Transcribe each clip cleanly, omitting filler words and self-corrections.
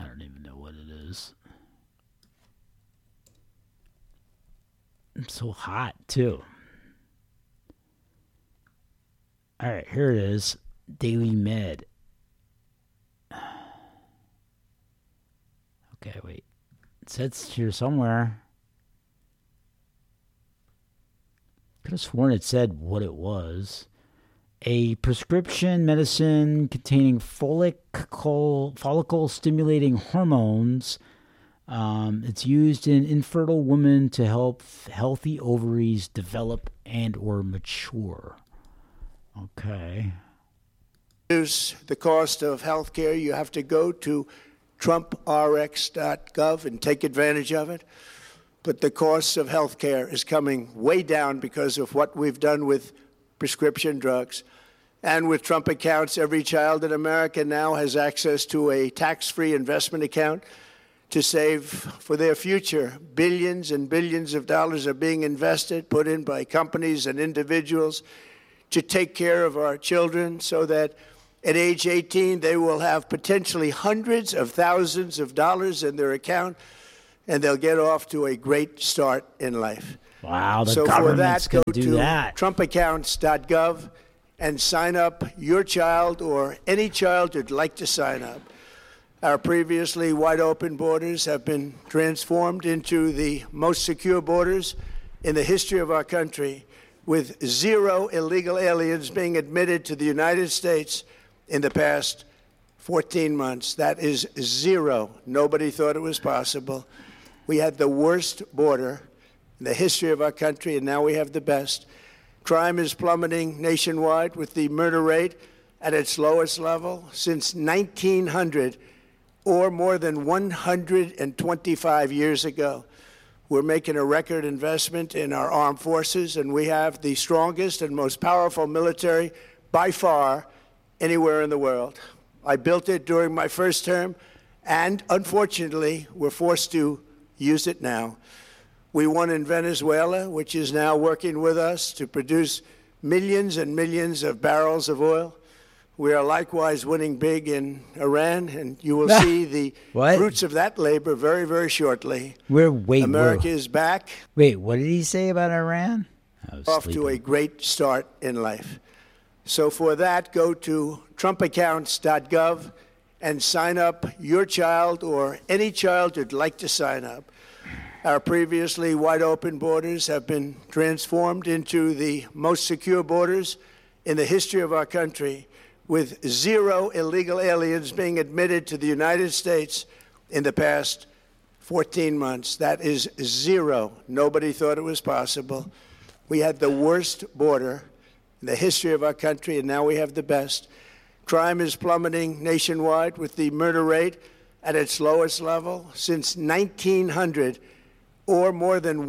don't even know what it is. It's so hot, too. All right, here it is. Daily Med. Okay, wait. It says here somewhere. Could have sworn it said what it was. A prescription medicine containing follicle-stimulating hormones. It's used in infertile women to help healthy ovaries develop and or mature. Okay. Reduce the cost of health care, you have to go to trumprx.gov and take advantage of it. But the cost of health care is coming way down because of what we've done with prescription drugs. And with Trump accounts, every child in America now has access to a tax-free investment account to save for their future. Billions and billions of dollars are being invested, put in by companies and individuals to take care of our children so that at age 18, they will have potentially hundreds of thousands of dollars in their account, and they'll get off to a great start in life. Wow, the so government's for that, going to do that. TrumpAccounts.gov and sign up your child or any child who'd like to sign up. Our previously wide open borders have been transformed into the most secure borders in the history of our country, with zero illegal aliens being admitted to the United States in the past 14 months. That is zero. Nobody thought it was possible. We had the worst border in the history of our country, and now we have the best. Crime is plummeting nationwide, with the murder rate at its lowest level since 1900, or more than 125 years ago. We're making a record investment in our armed forces, and we have the strongest and most powerful military by far anywhere in the world. I built it during my first term, and unfortunately, we're forced to use it now. We won in Venezuela, which is now working with us to produce millions and millions of barrels of oil. We are likewise winning big in Iran, and you will see the fruits of that labor very, very shortly. America is back. Wait, what did he say about Iran? Off to a great start in life. So for that, go to TrumpAccounts.gov and sign up your child or any child who'd like to sign up. Our previously wide open borders have been transformed into the most secure borders in the history of our country, with zero illegal aliens being admitted to the United States in the past 14 months. That is zero. Nobody thought it was possible. We had the worst border in the history of our country, and now we have the best. Crime is plummeting nationwide, with the murder rate at its lowest level since 1900, or more than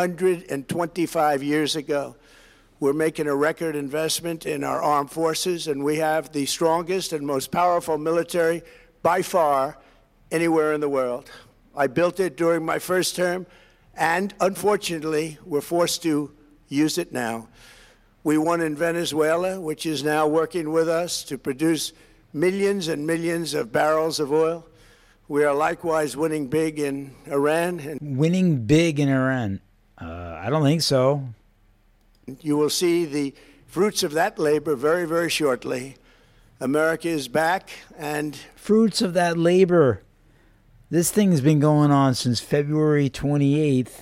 125 years ago. We're making a record investment in our armed forces, and we have the strongest and most powerful military by far anywhere in the world. I built it during my first term, and unfortunately, we're forced to use it now. We won in Venezuela, which is now working with us to produce millions and millions of barrels of oil. We are likewise winning big in Iran. Winning big in Iran? I don't think so. You will see the fruits of that labor very, very shortly. America is back, and fruits of that labor. This thing's been going on since February 28th,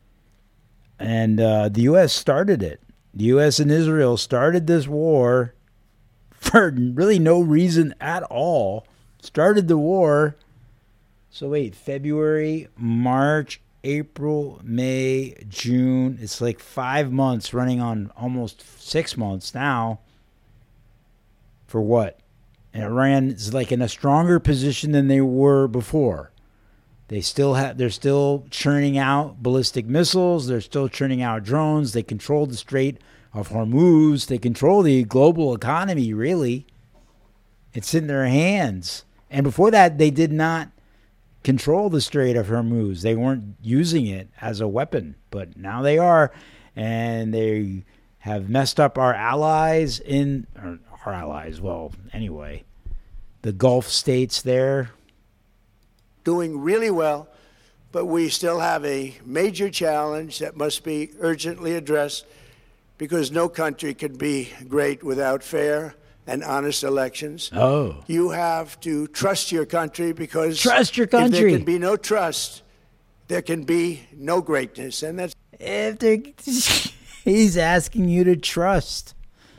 and the U.S. started it. The U.S. and Israel started this war for really no reason at all. Started the war. So wait, February, March, April, May, June. It's like 5 months, running on almost 6 months now. For what? And Iran is like in a stronger position than they were before. They're still churning out ballistic missiles. They're still churning out drones. They control the Strait of Hormuz. They control the global economy, really. It's in their hands. And before that, they did not control the Strait of Hormuz. They weren't using it as a weapon, but now they are, and they have messed up our allies well, anyway, the Gulf states there. doing really well, but we still have a major challenge that must be urgently addressed because no country can be great without fair and honest elections. Oh. You have to trust your country because Trust your if there country. can be no trust, there can be no greatness. And that's He's asking you to trust.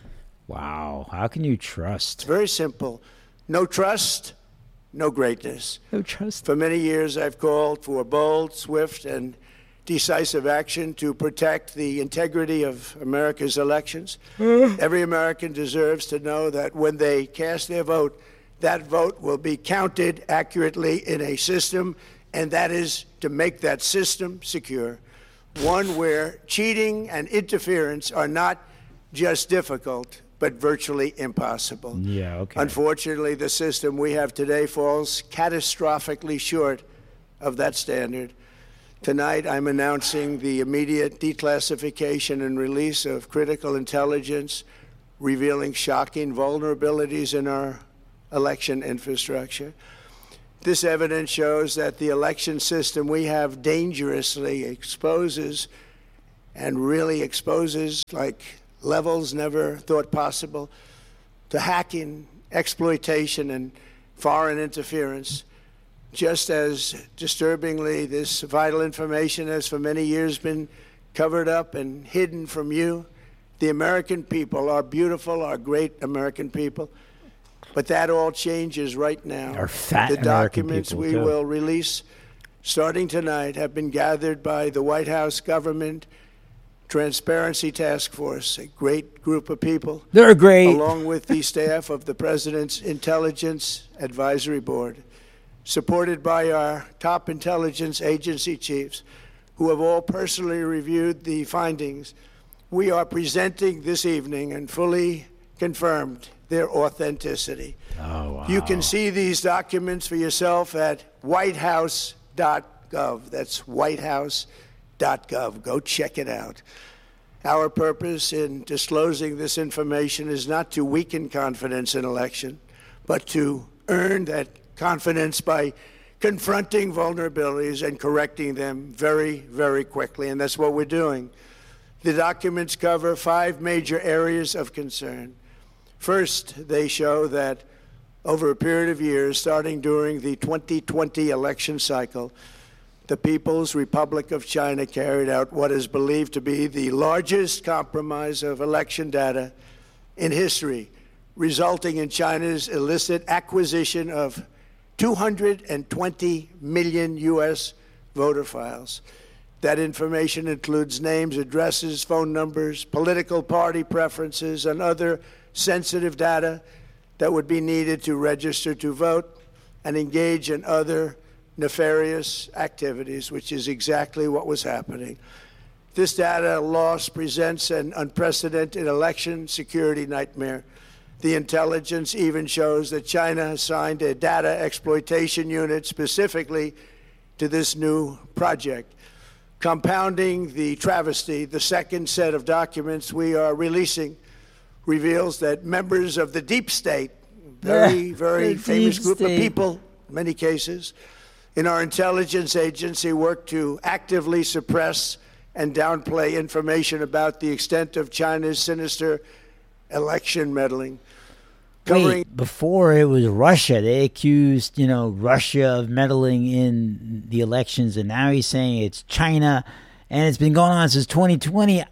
Wow. How can you trust? very simple. No trust, no greatness. No trust. For many years, I've called for bold, swift, and decisive action to protect the integrity of America's elections. Every American deserves to know that when they cast their vote, that vote will be counted accurately in a system, and that is to make that system secure. One where cheating and interference are not just difficult, but virtually impossible. Yeah, okay. Unfortunately, the system we have today falls catastrophically short of that standard. Tonight, I'm announcing the immediate declassification and release of critical intelligence revealing shocking vulnerabilities in our election infrastructure. This evidence shows that the election system we have dangerously exposes and really exposes like levels never thought possible to hacking, exploitation, and foreign interference. Just as disturbingly, this vital information has for many years been covered up and hidden from you, the American people, our beautiful, our great American people. But that all changes right now. Our fat the American documents people, we too. will release starting tonight have been gathered by the White House Government Transparency Task Force, a great group of people, They're great. along with the staff of the President's Intelligence Advisory Board, supported by our top intelligence agency chiefs, who have all personally reviewed the findings. We are presenting this evening and fully confirmed their authenticity. Oh, wow. You can see these documents for yourself at whitehouse.gov. That's whitehouse.gov. Go check it out. Our purpose in disclosing this information is not to weaken confidence in election, but to earn that confidence by confronting vulnerabilities and correcting them very, very quickly. And that's what we're doing. The documents cover 5 major areas of concern. First, they show that over a period of years, starting during the 2020 election cycle, the People's Republic of China carried out what is believed to be the largest compromise of election data in history, resulting in China's illicit acquisition of 220 million U.S. voter files. That information includes names, addresses, phone numbers, political party preferences, and other sensitive data that would be needed to register to vote and engage in other nefarious activities, which is exactly what was happening. This data loss presents an unprecedented election security nightmare. The intelligence even shows that China assigned a data exploitation unit specifically to this new project. Compounding the travesty, the second set of documents we are releasing reveals that members of the deep state, very The famous deep group of state. people, in many cases, in our intelligence agency work to actively suppress and downplay information about the extent of China's sinister election meddling. Wait, before it was Russia, they accused, Russia of meddling in the elections, and now he's saying it's China, and it's been going on since 2020.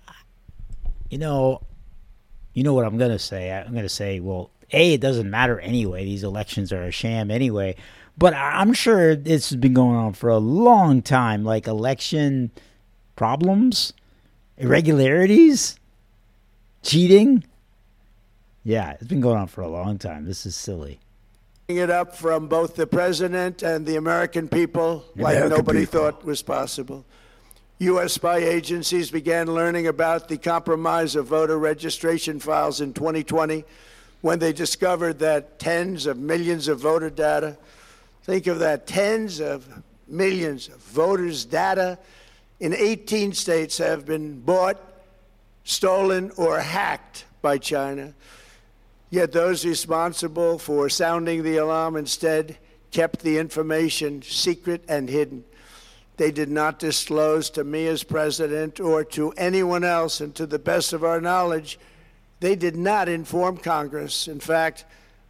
You know what I'm going to say. I'm going to say, well, A, it doesn't matter anyway. These elections are a sham anyway. But I'm sure this has been going on for a long time, like election problems, irregularities, cheating. Yeah, it's been going on for a long time. This is silly. It up from both the president and the American people like nobody thought was possible. U.S. spy agencies began learning about the compromise of voter registration files in 2020 when they discovered that tens of millions of voter data, think of that, tens of millions of voters' data in 18 states have been bought, stolen, or hacked by China. Yet those responsible for sounding the alarm instead kept the information secret and hidden. They did not disclose to me as president or to anyone else, and to the best of our knowledge, they did not inform Congress. In fact,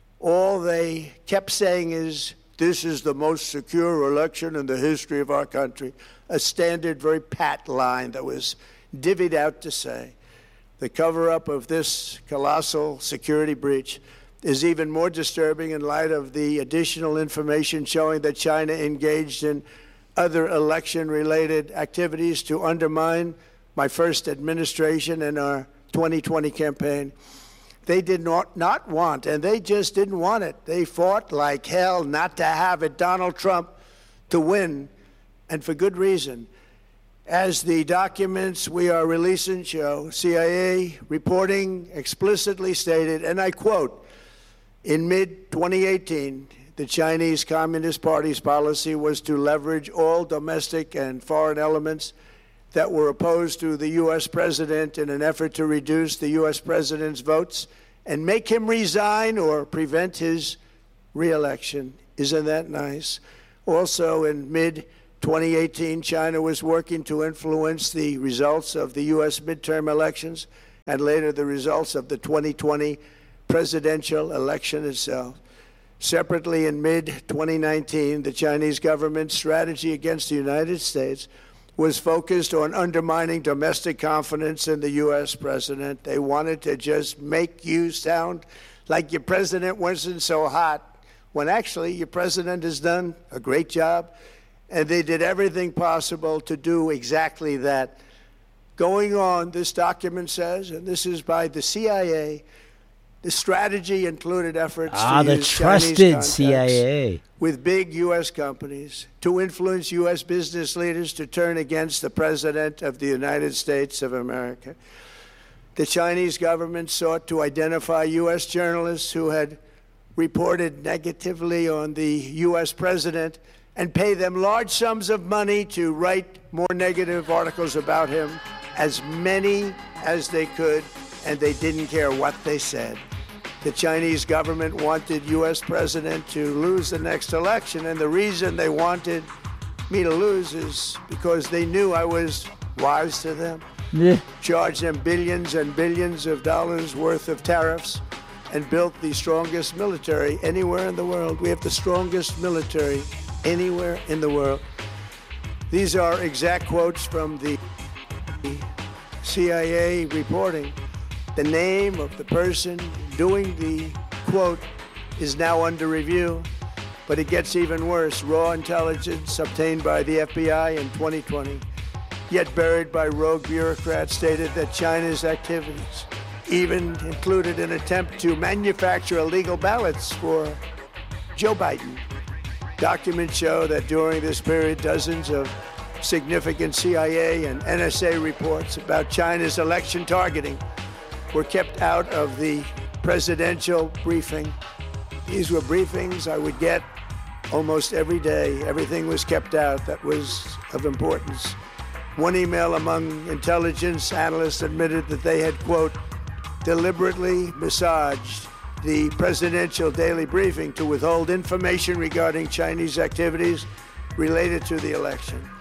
all they kept saying is, this is the most secure election in the history of our country, a standard, very pat line that was divvied out to say. The cover-up of this colossal security breach is even more disturbing in light of the additional information showing that China engaged in other election-related activities to undermine my first administration and our 2020 campaign. They did not want, and they just didn't want it. They fought like hell not to have it, Donald Trump, to win, and for good reason. As the documents we are releasing show, CIA reporting explicitly stated, and I quote, in mid-2018, the Chinese Communist Party's policy was to leverage all domestic and foreign elements that were opposed to the U.S. president in an effort to reduce the U.S. president's votes and make him resign or prevent his re-election. Isn't that nice? Also, in mid-2018, China was working to influence the results of the U.S. midterm elections and later the results of the 2020 presidential election itself. Separately, in mid-2019, the Chinese government's strategy against the United States was focused on undermining domestic confidence in the U.S. president. They wanted to just make you sound like your president wasn't so hot, when actually your president has done a great job, and they did everything possible to do exactly that. Going on, this document says, and this is by the CIA, the strategy included efforts to the use trusted Chinese CIA with big U.S. companies to influence U.S. business leaders to turn against the President of the United States of America. The Chinese government sought to identify U.S. journalists who had reported negatively on the U.S. president and pay them large sums of money to write more negative articles about him, as many as they could, and they didn't care what they said. The Chinese government wanted U.S. president to lose the next election, and the reason they wanted me to lose is because they knew I was wise to them. Charged them billions and billions of dollars worth of tariffs and built the strongest military anywhere in the world. We have the strongest military anywhere in the world. These are exact quotes from the CIA reporting. The name of the person doing the quote is now under review, but it gets even worse. Raw intelligence obtained by the FBI in 2020, yet buried by rogue bureaucrats, stated that China's activities even included an attempt to manufacture illegal ballots for Joe Biden. Documents show that during this period, dozens of significant CIA and NSA reports about China's election targeting were kept out of the presidential briefing. These were briefings I would get almost every day. Everything was kept out that was of importance. One email among intelligence analysts admitted that they had, quote, deliberately massaged the presidential daily briefing to withhold information regarding Chinese activities related to the election.